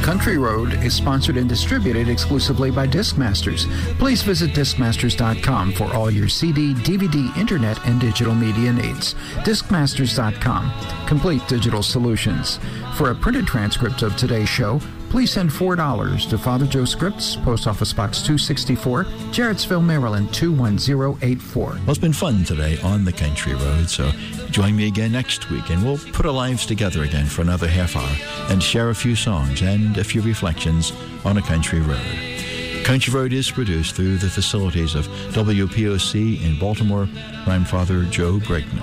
Country Road is sponsored and distributed exclusively by Discmasters. Please visit Discmasters.com for all your CD, DVD, internet, and digital media needs. Discmasters.com, complete digital solutions. For a printed transcript of today's show, please send $4 to Father Joe Scripts, Post Office Box 264, Jarrettsville, Maryland 21084. Well, it's been fun today on the Country Road, so join me again next week, and we'll put our lives together again for another half hour and share a few songs and a few reflections on a country road. Country Road is produced through the facilities of WPOC in Baltimore. I'm Father Joe Brightman.